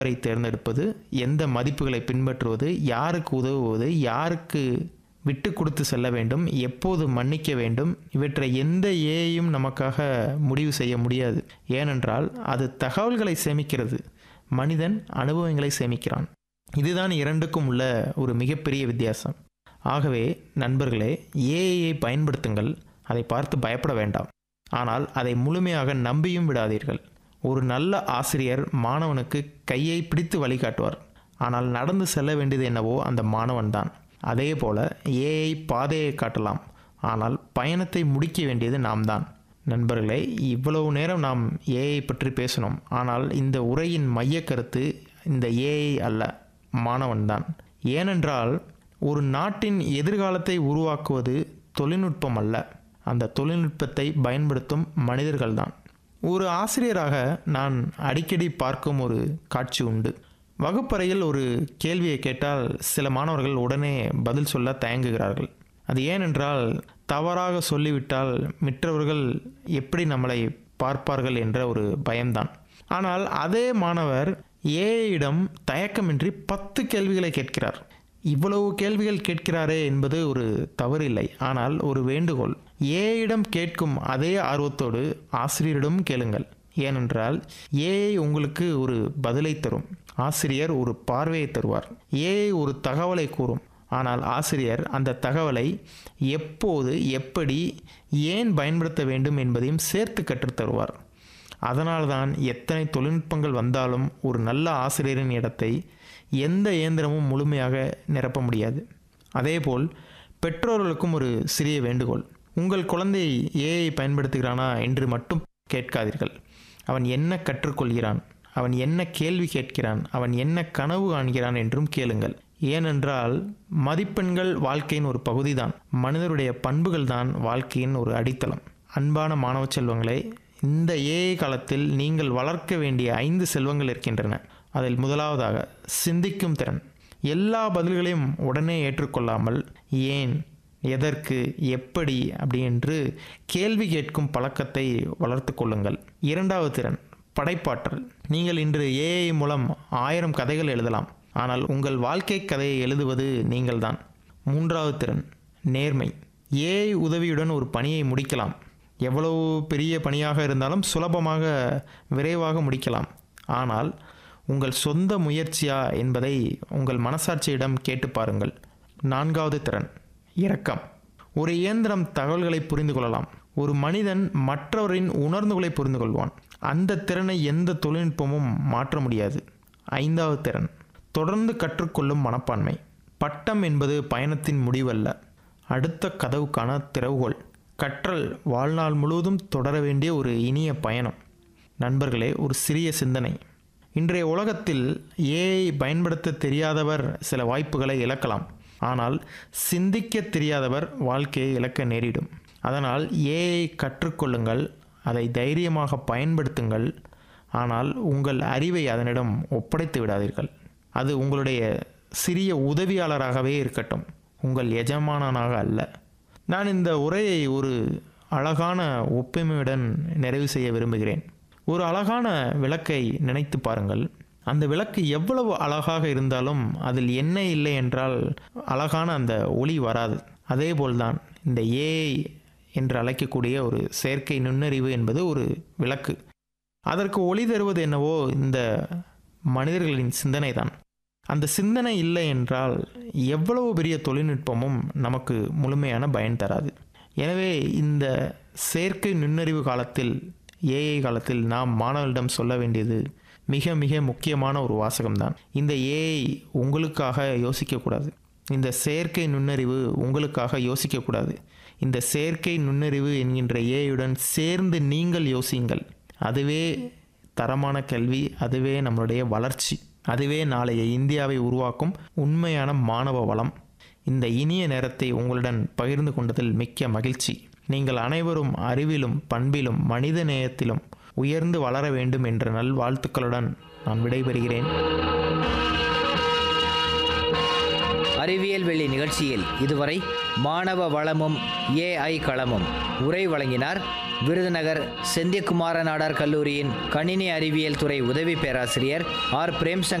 யாரை தேர்ந்தெடுப்பது, எந்த மதிப்புகளை பின்பற்றுவது, யாருக்கு உதவுவது, யாருக்கு விட்டு கொடுத்து செல்ல வேண்டும், எப்போது மன்னிக்க வேண்டும், இவற்றை எந்த ஏஐயும் நமக்காக முடிவு செய்ய முடியாது. ஏனென்றால் அது தகவல்களை சேமிக்கிறது, மனிதன் அனுபவங்களை சேமிக்கிறான். இதுதான் இரண்டுக்கும் உள்ள ஒரு மிகப்பெரிய வித்தியாசம். ஆகவே நண்பர்களே, ஏஐயை பயன்படுத்துங்கள், அதை பார்த்து பயப்பட வேண்டாம். ஆனால் அதை முழுமையாக நம்பியும் விடாதீர்கள். ஒரு நல்ல ஆசிரியர் மாணவனுக்கு கையை பிடித்து வழிகாட்டுவார். ஆனால் நடந்து செல்ல வேண்டியது என்னவோ அந்த மாணவன்தான். அதே போல ஏஐ பாதையை காட்டலாம், ஆனால் பயணத்தை முடிக்க வேண்டியது நாம் தான். நண்பர்களே, இவ்வளவு நேரம் நாம் ஏஐ பற்றி பேசினோம். ஆனால் இந்த உரையின் மைய கருத்து இந்த ஏஐ அல்ல, மாணவன்தான். ஏனென்றால் ஒரு நாட்டின் எதிர்காலத்தை உருவாக்குவது தொழில்நுட்பம் அல்ல, அந்த தொழில்நுட்பத்தை பயன்படுத்தும் மனிதர்கள்தான். ஒரு ஆசிரியராக நான் அடிக்கடி பார்க்கும் ஒரு காட்சி உண்டு. வகுப்பறையில் ஒரு கேள்வியை கேட்டால் சில மாணவர்கள் உடனே பதில் சொல்ல தயங்குகிறார்கள். அது ஏனென்றால் தவறாக சொல்லிவிட்டால் மற்றவர்கள் எப்படி நம்மளை பார்ப்பார்கள் என்ற ஒரு பயம்தான். ஆனால் அதே மாணவர் ஏஐயிடம் தயக்கமின்றி 10 கேள்விகளை கேட்கிறார். இவ்வளவு கேள்விகள் கேட்கிறாரே என்பது ஒரு தவறு இல்லை, ஆனால் ஒரு வேண்டுகோள். ஏஐயிடம் கேட்கும் அதே ஆர்வத்தோடு ஆசிரியரிடம் கேளுங்கள். ஏனென்றால் ஏஐ உங்களுக்கு ஒரு பதிலை தரும், ஆசிரியர் ஒரு பார்வையை தருவார். ஏஐ ஒரு தகவலை கூறும், ஆனால் ஆசிரியர் அந்த தகவலை எப்போது, எப்படி, ஏன் பயன்படுத்த வேண்டும் என்பதையும் சேர்த்து கற்றுத்தருவார். அதனால்தான் எத்தனை தொழில்நுட்பங்கள் வந்தாலும் ஒரு நல்ல ஆசிரியரின் இடத்தை எந்த இயந்திரமும் முழுமையாக நிரப்ப முடியாது. அதேபோல் பெற்றோர்களுக்கும் ஒரு சிறிய வேண்டுகோள். உங்கள் குழந்தை ஏஐ பயன்படுத்துகிறானா என்று மட்டும் கேட்காதீர்கள். அவன் என்ன கற்றுக்கொள்கிறான், அவன் என்ன கேள்வி கேட்கிறான், அவன் என்ன கனவு காண்கிறான் என்றும் கேளுங்கள். ஏனென்றால் மதிப்பெண்கள் வாழ்க்கையின் ஒரு பகுதிதான், மனிதருடைய பண்புகள் தான் வாழ்க்கையின் ஒரு அடித்தளம். அன்பான மாணவ செல்வங்களே, இந்த ஏஐ காலத்தில் நீங்கள் வளர்க்க வேண்டிய 5 செல்வங்கள் இருக்கின்றன. அதில் முதலாவதாக சிந்திக்கும் திறன். எல்லா பதில்களையும் உடனே ஏற்றுக்கொள்ளாமல் ஏன், எதற்கு, எப்படி அப்படி என்று கேள்வி கேட்கும் பழக்கத்தை வளர்த்து கொள்ளுங்கள். இரண்டாவது திறன் படைப்பாற்றல். நீங்கள் இன்று ஏஐ மூலம் 1000 கதைகள் எழுதலாம், ஆனால் உங்கள் வாழ்க்கை கதையை எழுதுவது நீங்கள்தான். மூன்றாவது திறன் நேர்மை. ஏஐ உதவியுடன் ஒரு பணியை முடிக்கலாம், எவ்வளவு பெரிய பணியாக இருந்தாலும் சுலபமாக விரைவாக முடிக்கலாம். ஆனால் உங்கள் சொந்த முயற்சியா என்பதை உங்கள் மனசாட்சியிடம் கேட்டு பாருங்கள். நான்காவது திறன் இரக்கம். ஒரு இயந்திரம் தகவல்களை புரிந்து கொள்ளலாம், ஒரு மனிதன் மற்றவரின் உணர்வுகளை புரிந்து கொள்வான். அந்த திறனை எந்த தொழில்நுட்பமும் மாற்ற முடியாது. ஐந்தாவது திறன் தொடர்ந்து கற்றுக்கொள்ளும் மனப்பான்மை. பட்டம் என்பது பயணத்தின் முடிவல்ல, அடுத்த கதவுக்கான திறவுகோல். கற்றல் வாழ்நாள் முழுவதும் தொடர வேண்டிய ஒரு இனிய பயணம். நண்பர்களே, ஒரு சிறிய சிந்தனை. இன்றைய உலகத்தில் ஏஐ பயன்படுத்த தெரியாதவர் சில வாய்ப்புகளை இழக்கலாம், ஆனால் சிந்திக்க தெரியாதவர் வாழ்க்கையை இழக்க நேரிடும். அதனால் ஏஐ கற்றுக்கொள்ளுங்கள், அதை தைரியமாக பயன்படுத்துங்கள். ஆனால் உங்கள் அறிவை அதனிடம் ஒப்படைத்து விடாதீர்கள். அது உங்களுடைய சிறிய உதவியாளராகவே இருக்கட்டும், உங்கள் எஜமானனாக அல்ல. நான் இந்த உரையை ஒரு அழகான ஒப்புமையுடன் நிறைவு செய்ய விரும்புகிறேன். ஒரு அழகான விளக்கை நினைத்து பாருங்கள். அந்த விளக்கு எவ்வளவு அழகாக இருந்தாலும் அதில் எண்ணெய் இல்லை என்றால் அழகான அந்த ஒளி வராது. அதேபோல்தான் இந்த ஏஐ என்று அழைக்கக்கூடிய ஒரு செயற்கை நுண்ணறிவு என்பது ஒரு விளக்கு. அதற்கு ஒளி தருவது என்னவோ இந்த மனிதர்களின் சிந்தனை தான். அந்த சிந்தனை இல்லை என்றால் எவ்வளவு பெரிய தொழில்நுட்பமும் நமக்கு முழுமையான பயன் தராது. எனவே இந்த செயற்கை நுண்ணறிவு காலத்தில், ஏஐ காலத்தில் நாம் மாணவர்களிடம் சொல்ல வேண்டியது மிக மிக முக்கியமான ஒரு வாசகம்தான். இந்த ஏஐ உங்களுக்காக யோசிக்கக்கூடாது, இந்த செயற்கை நுண்ணறிவு உங்களுக்காக யோசிக்கக்கூடாது. இந்த செயற்கை நுண்ணறிவு என்கின்ற ஏஐயுடன் சேர்ந்து நீங்கள் யோசியுங்கள். அதுவே தரமான கல்வி, அதுவே நம்மளுடைய வளர்ச்சி, அதுவே நாளைய இந்தியாவை உருவாக்கும் உண்மையான மாணவ வளம். இந்த இனிய நேரத்தை உங்களுடன் பகிர்ந்து கொண்டதில் மிக்க மகிழ்ச்சி. நீங்கள் அனைவரும் அறிவிலும் பண்பிலும் மனித நேயத்திலும் உயர்ந்து வளர வேண்டும் என்ற நல்வாழ்த்துக்களுடன் நான் விடைபெறுகிறேன். அறிவியல் வெள்ளி நிகழ்ச்சியில் இதுவரை மாணவ வளமும் ஏஐ களமும் உரை வழங்கினார் விருதுநகர் செந்தியகுமார நாடார் கல்லூரியின் கணினி அறிவியல் துறை உதவி பேராசிரியர் ஆர் பிரேம்சங்கர்